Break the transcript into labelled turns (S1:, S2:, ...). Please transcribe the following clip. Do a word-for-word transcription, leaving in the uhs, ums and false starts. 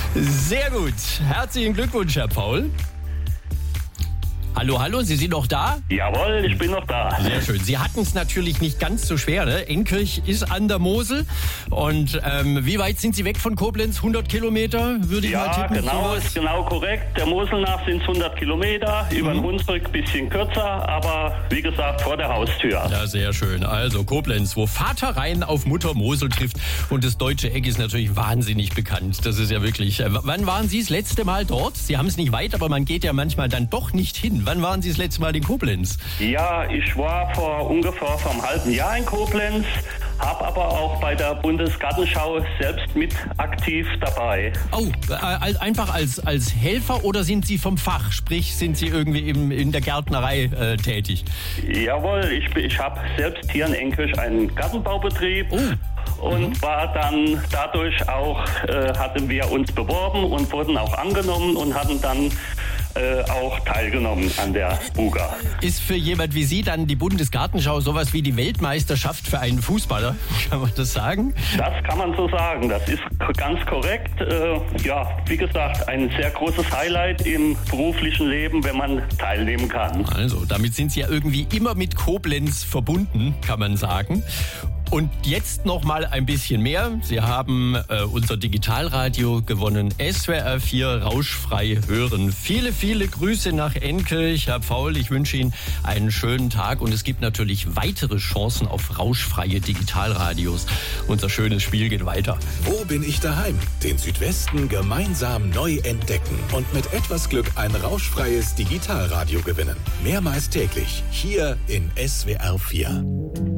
S1: Sehr gut. Herzlichen Glückwunsch, Herr Paul. Hallo, hallo, Sie sind noch da?
S2: Jawohl, ich bin noch da.
S1: Sehr schön. Sie hatten es natürlich nicht ganz so schwer, ne? Enkirch ist an der Mosel. Und ähm, wie weit sind Sie weg von Koblenz? hundert Kilometer, würde ich
S2: ja,
S1: mal tippen.
S2: Ja, genau,
S1: sowas?
S2: ist genau korrekt. Der Mosel nach sind es hundert Kilometer, mhm. über den Hunsrück ein bisschen kürzer, aber wie gesagt, vor der Haustür.
S1: Ja, sehr schön. Also Koblenz, wo Vater Rhein auf Mutter Mosel trifft. Und das deutsche Eck ist natürlich wahnsinnig bekannt. Das ist ja wirklich... Äh, wann waren Sie das letzte Mal dort? Sie haben es nicht weit, aber man geht ja manchmal dann doch nicht hin. Wann waren Sie das letzte Mal in Koblenz?
S2: Ja, ich war vor ungefähr vor einem halben Jahr in Koblenz, habe aber auch bei der Bundesgartenschau selbst mit aktiv dabei.
S1: Oh, äh, einfach als, als Helfer oder sind Sie vom Fach? Sprich, sind Sie irgendwie im, in der Gärtnerei äh, tätig?
S2: Jawohl, ich, ich habe selbst hier in Enkirch einen Gartenbaubetrieb. Oh. Und mhm. war dann dadurch auch, äh, hatten wir uns beworben und wurden auch angenommen und hatten dann äh, auch teilgenommen an der Buga.
S1: Ist für jemand wie Sie dann die Bundesgartenschau sowas wie die Weltmeisterschaft für einen Fußballer? Kann man das sagen?
S2: Das kann man so sagen. Das ist ganz korrekt. Äh, ja, wie gesagt, ein sehr großes Highlight im beruflichen Leben, wenn man teilnehmen kann.
S1: Also, damit sind Sie ja irgendwie immer mit Koblenz verbunden, kann man sagen. Und jetzt noch mal ein bisschen mehr. Sie haben äh, unser Digitalradio gewonnen. S W R vier Rauschfrei hören. Viele, viele Grüße nach Enkirch. Herr Paul, ich wünsche Ihnen einen schönen Tag. Und es gibt natürlich weitere Chancen auf rauschfreie Digitalradios. Unser schönes Spiel geht weiter.
S3: Wo bin ich daheim? Den Südwesten gemeinsam neu entdecken. Und mit etwas Glück ein rauschfreies Digitalradio gewinnen. Mehrmals täglich. Hier in S W R vier.